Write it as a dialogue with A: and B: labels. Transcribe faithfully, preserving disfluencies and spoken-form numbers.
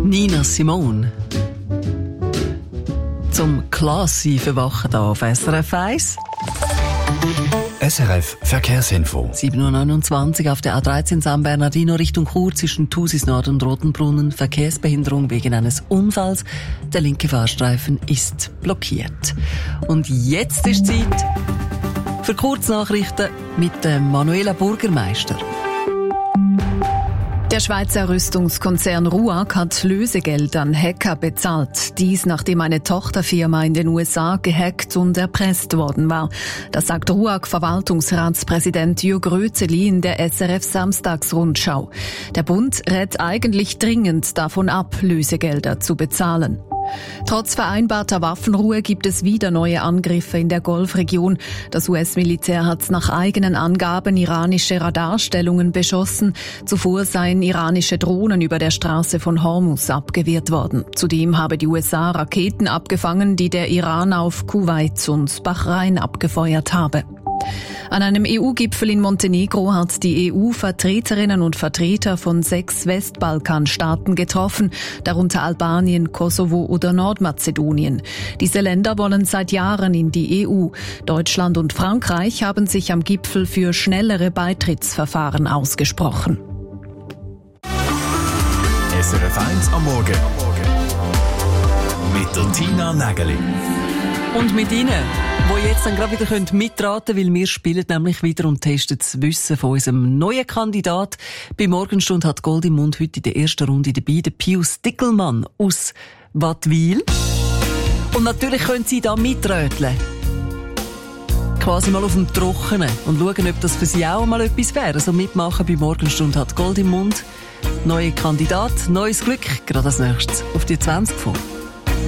A: Nina Simone. Zum Klasse verwachen hier auf S R F eins.
B: S R F Verkehrsinfo.
A: sieben Uhr neunundzwanzig auf der A dreizehn San Bernardino Richtung Chur zwischen Thusis Nord und Rotenbrunnen. Verkehrsbehinderung wegen eines Unfalls. Der linke Fahrstreifen ist blockiert. Und jetzt ist Zeit für Kurznachrichten mit dem Manuela Burgermeister.
C: Der Schweizer Rüstungskonzern RUAG hat Lösegeld an Hacker bezahlt. Dies, nachdem eine Tochterfirma in den U S A gehackt und erpresst worden war. Das sagt RUAG-Verwaltungsratspräsident Jürg Rötzeli in der S R F Samstagsrundschau. Der Bund rät eigentlich dringend davon ab, Lösegelder zu bezahlen. Trotz vereinbarter Waffenruhe gibt es wieder neue Angriffe in der Golfregion. Das U S-Militär hat nach eigenen Angaben iranische Radarstellungen beschossen. Zuvor seien iranische Drohnen über der Straße von Hormuz abgewehrt worden. Zudem habe die U S A Raketen abgefangen, die der Iran auf Kuwait und Bahrain abgefeuert habe. An einem E U-Gipfel in Montenegro hat die E U-Vertreterinnen und Vertreter von sechs Westbalkanstaaten getroffen, darunter Albanien, Kosovo oder Nordmazedonien. Diese Länder wollen seit Jahren in die E U. Deutschland und Frankreich haben sich am Gipfel für schnellere Beitrittsverfahren ausgesprochen.
B: S R F eins am Morgen. Mit der Tina Nägeli.
A: Und mit Ihnen, die jetzt dann gerade wieder mitraten können, weil wir spielen nämlich wieder und testen das Wissen von unserem neuen Kandidat. Bei Morgenstund hat Gold im Mund heute in der ersten Runde dabei, der Pius Dickelmann aus Wattwil. Und natürlich können Sie da mitröteln. Quasi mal auf dem Trockenen und schauen, ob das für Sie auch mal etwas wäre. Also mitmachen bei Morgenstund hat Gold im Mund. Neuer Kandidat, neues Glück, gerade als nächstes auf die zwanzig vor.